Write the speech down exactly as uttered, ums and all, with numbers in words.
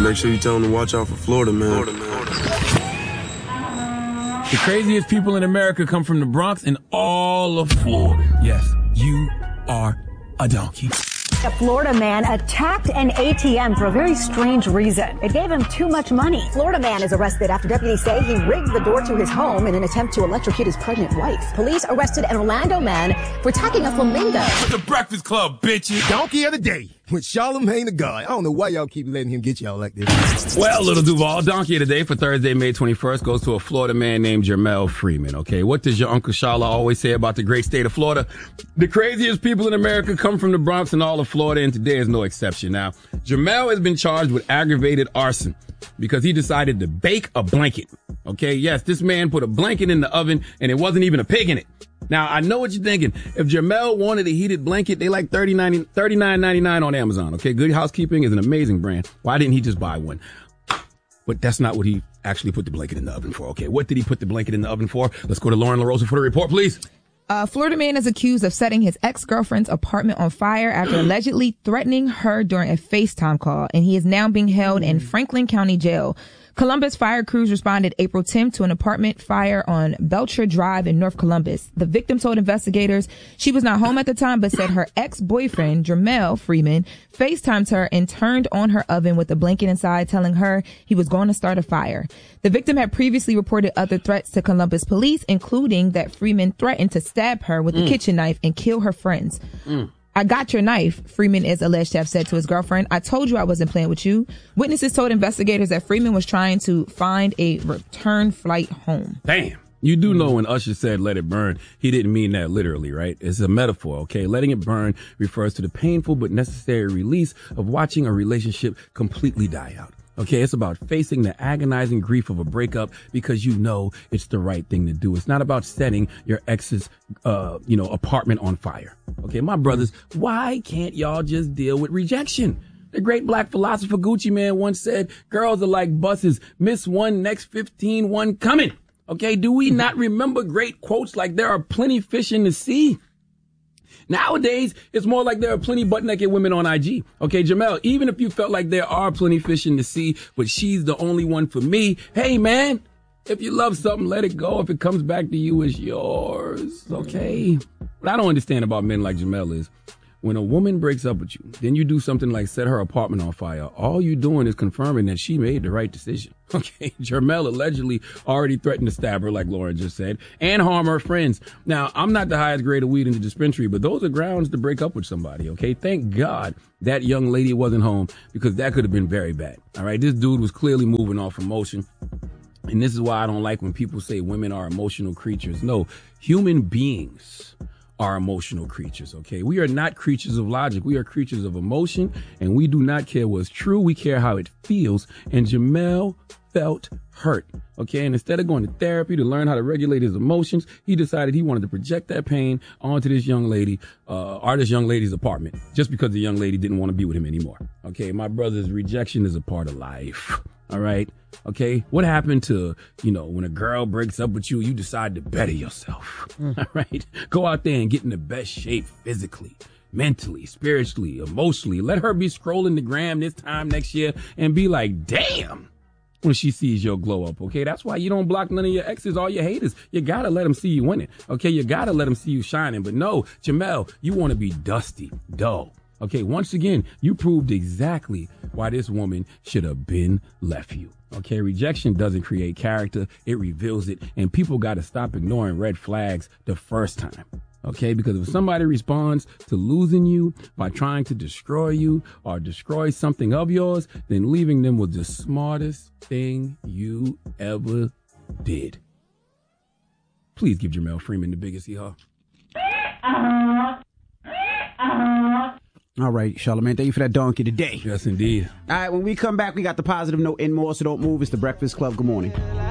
make sure you tell them to watch out for Florida, man. Florida, man. The craziest people in America come from the Bronx and all of Florida. Yes, you are a donkey. A Florida man attacked an A T M for a very strange reason. It gave him too much money. Florida man is arrested after deputies say he rigged the door to his home in an attempt to electrocute his pregnant wife. Police arrested an Orlando man for attacking a flamingo. It's the Breakfast Club, bitches. Donkey of the day with Charlamagne the God. I don't know why y'all keep letting him get y'all like this. Well, Little Duval, Donkey of the day for Thursday, May twenty-first goes to a Florida man named Jermell Freeman, okay? What does your Uncle Shala always say about the great state of Florida? The craziest people in America come from the Bronx and all of Florida, and today is no exception. Now, Jermell has been charged with aggravated arson because he decided to bake a blanket, okay? Yes, this man put a blanket in the oven, and it wasn't even a pig in it. Now, I know what you're thinking. If Jermell wanted a heated blanket, they like thirty-nine ninety-nine on Amazon, okay? Good Housekeeping is an amazing brand. Why didn't he just buy one? But that's not what he actually put the blanket in the oven for, okay? What did he put the blanket in the oven for? Let's go to Lauren LaRosa for the report, please. A Florida man is accused of setting his ex-girlfriend's apartment on fire after allegedly threatening her during a FaceTime call, and he is now being held in Franklin County Jail. Columbus fire crews responded April tenth to an apartment fire on Belcher Drive in North Columbus. The victim told investigators she was not home at the time, but said her ex-boyfriend, Jermell Freeman, FaceTimed her and turned on her oven with a blanket inside, telling her he was going to start a fire. The victim had previously reported other threats to Columbus police, including that Freeman threatened to stab her with mm. a kitchen knife and kill her friends. Mm. I got your knife, Freeman is alleged to have said to his girlfriend. I told you I wasn't playing with you. Witnesses told investigators that Freeman was trying to find a return flight home. Damn. You do know when Usher said let it burn, he didn't mean that literally, right? It's a metaphor, okay? Letting it burn refers to the painful but necessary release of watching a relationship completely die out. Okay, it's about facing the agonizing grief of a breakup because you know it's the right thing to do. It's not about setting your ex's, uh, you know, apartment on fire. Okay, my brothers, why can't y'all just deal with rejection? The great black philosopher Gucci Mane once said, girls are like buses. Miss one, next fifteen, one coming. Okay, do we not remember great quotes like there are plenty fish in the sea? Nowadays, it's more like there are plenty butt-naked women on I G. Okay, Jermell, even if you felt like there are plenty fish in the sea, but she's the only one for me, hey, man, if you love something, let it go. If it comes back to you, it's yours, okay? What I don't understand about men like Jermell is when a woman breaks up with you, then you do something like set her apartment on fire. All you're doing is confirming that she made the right decision. Okay, Jermell allegedly already threatened to stab her, like Lauren just said, and harm her friends. Now, I'm not the highest grade of weed in the dispensary, but those are grounds to break up with somebody, okay? Thank God that young lady wasn't home because that could have been very bad, all right? This dude was clearly moving off emotion. And this is why I don't like when people say women are emotional creatures. No, human beings are emotional creatures, okay? We are not creatures of logic. We are creatures of emotion, and we do not care what's true. We care how it feels. And Jermell felt hurt, okay? And instead of going to therapy to learn how to regulate his emotions, he decided he wanted to project that pain onto this young lady, uh, or this young lady's apartment, just because the young lady didn't want to be with him anymore, okay? My brother's rejection is a part of life. All right. Okay. What happened to, you know, when a girl breaks up with you, you decide to better yourself. Mm. All right. Go out there and get in the best shape physically, mentally, spiritually, emotionally. Let her be scrolling the gram this time next year and be like, damn, when she sees your glow up. Okay. That's why you don't block none of your exes or your haters. You got to let them see you winning. Okay. You got to let them see you shining. But no, Jermell, you want to be dusty, dull. Okay, once again, you proved exactly why this woman should have been left you. Okay, rejection doesn't create character, it reveals it, and people got to stop ignoring red flags the first time. Okay, because if somebody responds to losing you by trying to destroy you or destroy something of yours, then leaving them was the smartest thing you ever did. Please give Jermell Freeman the biggest hee-haw. All right, Charlamagne, thank you for that donkey today. Yes, indeed. All right, when we come back, we got the positive note and more, so don't move. It's the Breakfast Club. Good morning.